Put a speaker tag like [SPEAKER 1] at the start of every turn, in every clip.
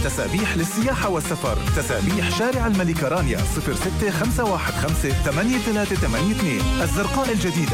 [SPEAKER 1] تسابيح للسياحة والسفر. تسابيح شارع الملكة رانيا 065158382. الزرقاء الجديدة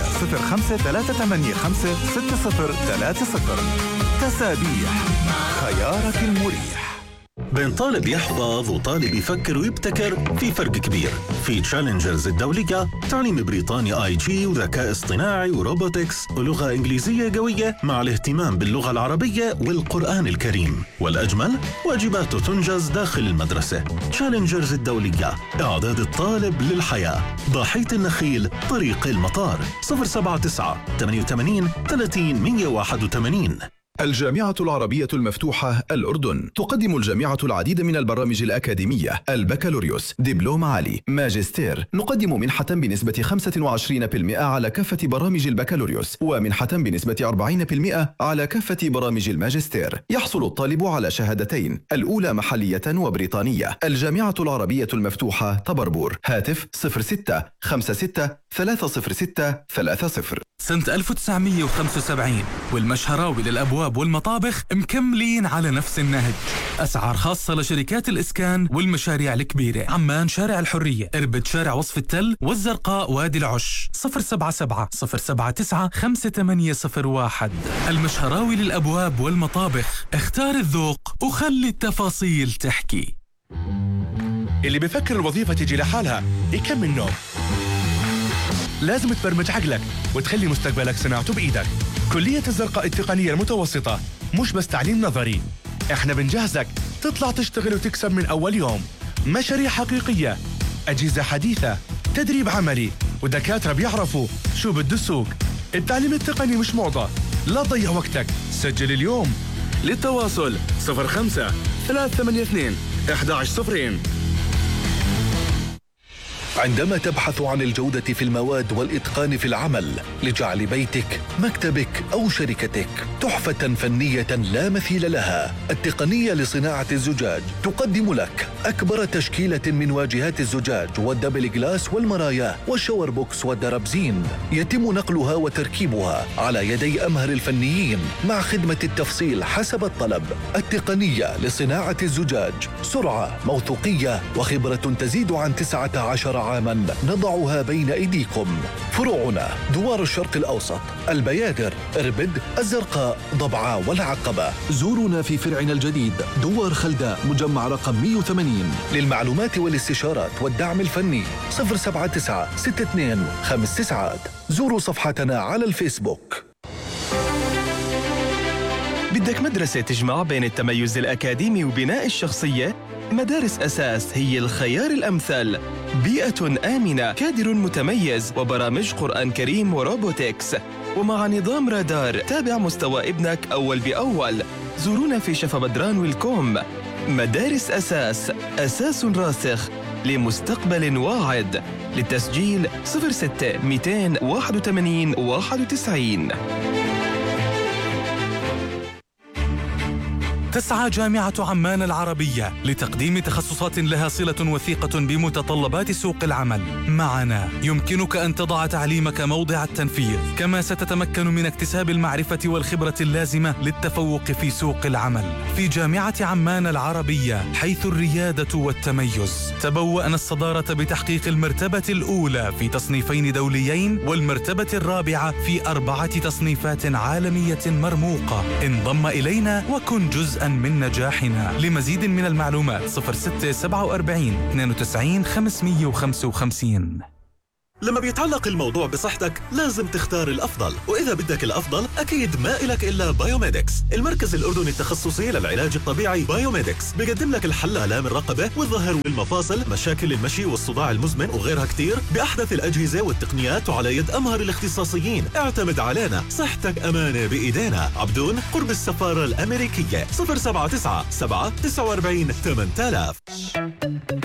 [SPEAKER 1] 053856030. تسابيح، خيارك المريح.
[SPEAKER 2] بين طالب يحفظ وطالب يفكر ويبتكر في فرق كبير. في تشالنجرز الدولية تعليم بريطاني IG وذكاء اصطناعي وروبوتكس ولغة إنجليزية قوية مع الاهتمام باللغة العربية والقرآن الكريم. والأجمل واجباته تنجز داخل المدرسة. تشالنجرز الدولية، إعداد الطالب للحياة. ضاحية النخيل، طريق المطار. 079 88 30 181.
[SPEAKER 3] الجامعة العربية المفتوحة الأردن تقدم الجامعة العديد من البرامج الأكاديمية: البكالوريوس، دبلوم عالي، ماجستير. نقدم منحة بنسبة 25% على كافة برامج البكالوريوس، ومنحة بنسبة 40% على كافة برامج الماجستير. يحصل الطالب على شهادتين، الأولى محلية وبريطانية. الجامعة العربية المفتوحة طبربور. هاتف 06 56 306 30.
[SPEAKER 4] سنة 1975 والمشهراوي للأبواب والمطابخ مكملين على نفس النهج. أسعار خاصة لشركات الإسكان والمشاريع الكبيرة. عمان شارع الحرية، إربد شارع وصف التل، والزرقاء وادي العش. 077 079 5801. المشهراوي للأبواب والمطابخ. اختار الذوق وخلي التفاصيل تحكي.
[SPEAKER 5] اللي بيفكر الوظيفة تيجي لحالها يكمل نوم. لازم تبرمج عقلك وتخلي مستقبلك صناعته بإيدك. كلية الزرقاء التقنية المتوسطة مش بس تعليم نظري، احنا بنجهزك تطلع تشتغل وتكسب من أول يوم. مشاريع حقيقية، أجهزة حديثة، تدريب عملي، ودكاترة بيعرفوا شو بده السوق. التعليم التقني مش موضة، لا تضيع وقتك. سجل اليوم. للتواصل 05 382 11 0.
[SPEAKER 2] عندما تبحث عن الجودة في المواد والإتقان في العمل لجعل بيتك، مكتبك أو شركتك تحفة فنية لا مثيل لها، التقنية لصناعة الزجاج تقدم لك أكبر تشكيلة من واجهات الزجاج والدبل جلاس والمرايا والشاور بوكس والدرابزين. يتم نقلها وتركيبها على يدي أمهر الفنيين مع خدمة التفصيل حسب الطلب. التقنية لصناعة الزجاج، سرعة، موثوقية وخبرة تزيد عن 19 عاما نضعها بين أيديكم. فروعنا دوار الشرق الأوسط، البيادر، إربد، الزرقاء، ضبعة والعقبة. زورونا في فرعنا الجديد دوار خلداء، مجمع رقم 180. للمعلومات والاستشارات والدعم الفني 079 62 59. زوروا صفحتنا على الفيسبوك.
[SPEAKER 6] بدك مدرسة تجمع بين التميز الأكاديمي وبناء الشخصية؟ مدارس أساس هي الخيار الأمثل. بيئة آمنة، كادر متميز، وبرامج قرآن كريم وروبوتكس، ومع نظام رادار. تابع مستوى ابنك أول بأول. زورونا في شفا بدران والكوم. مدارس أساس، أساس راسخ لمستقبل واعد. للتسجيل 06 281 91.
[SPEAKER 4] تسعى جامعة عمان العربية لتقديم تخصصات لها صلة وثيقة بمتطلبات سوق العمل. معنا يمكنك أن تضع تعليمك موضع التنفيذ، كما ستتمكن من اكتساب المعرفة والخبرة اللازمة للتفوق في سوق العمل. في جامعة عمان العربية، حيث الريادة والتميز. تبوأنا الصدارة بتحقيق المرتبة الأولى في تصنيفين دوليين، والمرتبة الرابعة في 4 تصنيفات عالمية مرموقة. انضم إلينا وكن جزءاً من نجاحنا. لمزيد من المعلومات 0647 92 555.
[SPEAKER 2] لما بيتعلق الموضوع بصحتك لازم تختار الأفضل، وإذا بدك الأفضل أكيد ما إلك إلا بايوميدكس. المركز الأردني التخصصي للعلاج الطبيعي بايوميدكس بيقدم لك الحل لآلام الرقبة والظهر والمفاصل، مشاكل المشي والصداع المزمن وغيرها كتير، بأحدث الأجهزة والتقنيات وعلى يد أمهر الاختصاصيين. اعتمد علينا، صحتك أمانة بإيدينا. عبدون قرب السفارة الأمريكية. 079 7 49 8000.